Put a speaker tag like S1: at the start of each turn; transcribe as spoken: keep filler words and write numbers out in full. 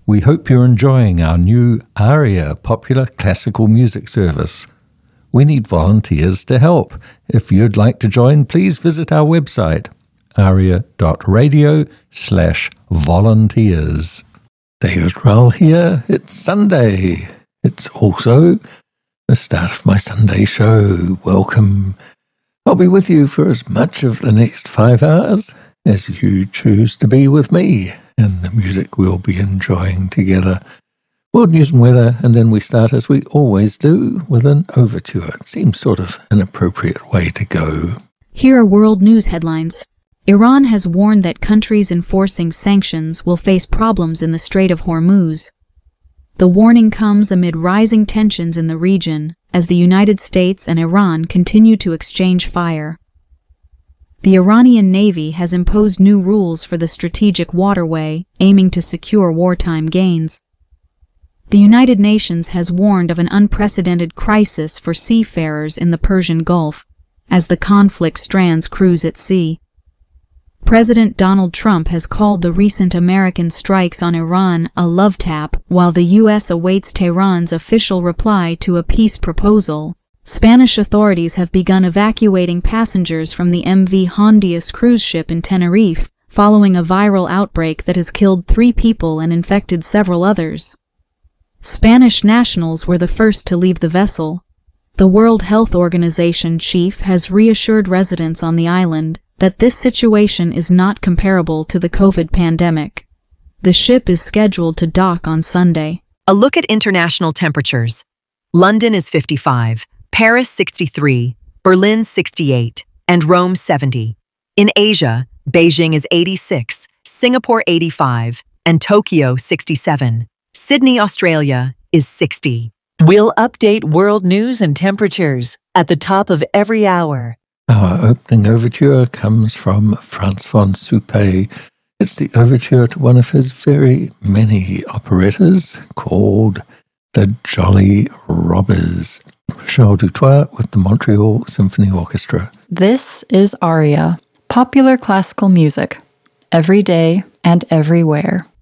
S1: We hope you're enjoying our new ARIA popular classical music service. We need volunteers to help. If you'd like to join, please visit our website, aria.radio slash volunteers. David Grohl here. It's Sunday. It's also the start of my Sunday show. Welcome. I'll be with you for as much of the next five hours as you choose to be with me and the music we'll be enjoying together. World news and weather, and then we start, as we always do, with an overture. It seems sort of an appropriate way to go.
S2: Here are world news headlines. Iran has warned that countries enforcing sanctions will face problems in the Strait of Hormuz. The warning comes amid rising tensions in the region as the United States and Iran continue to exchange fire. The Iranian Navy has imposed new rules for the strategic waterway, aiming to secure wartime gains. The United Nations has warned of an unprecedented crisis for seafarers in the Persian Gulf, as the conflict strands crews at sea. President Donald Trump has called the recent American strikes on Iran a love tap, while the U S awaits Tehran's official reply to a peace proposal. Spanish authorities have begun evacuating passengers from the M V Hondias cruise ship in Tenerife, following a viral outbreak that has killed three people and infected several others. Spanish nationals were the first to leave the vessel. The World Health Organization chief has reassured residents on the island that this situation is not comparable to the COVID pandemic. The ship is scheduled to dock on Sunday.
S3: A look at international temperatures. London is fifty-five, Paris sixty-three, Berlin sixty-eight, and Rome seventy. In Asia, Beijing is eighty-six, Singapore eighty-five, and Tokyo sixty-seven. Sydney, Australia is sixty.
S4: We'll update world news and temperatures at the top of every hour.
S1: Our opening overture comes from Franz von Suppé. It's the overture to one of his very many operettas called The Jolly Robbers. Charles Dutoit with the Montreal Symphony Orchestra.
S5: This is ARIA, popular classical music, every day and everywhere.